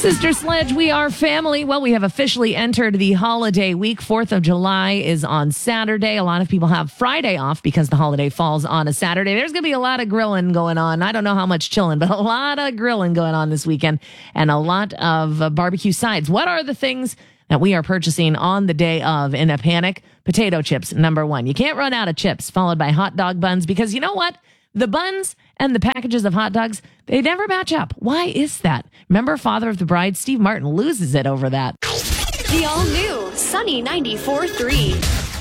Sister Sledge, we are family. Well, we have officially entered the holiday week. 4th of July is on Saturday. A lot of people have Friday off because the holiday falls on a Saturday. There's going to be a lot of grilling going on. I don't know how much chilling, but a lot of grilling going on this weekend and a lot of barbecue sides. What are the things that we are purchasing on the day of in a panic? Potato chips, number one. You can't run out of chips, followed by hot dog buns, because you know what? The buns and the packages of hot dogs, they never match up. Why is that? Remember Father of the Bride? Steve Martin loses it over that. The all-new Sunny 94.3.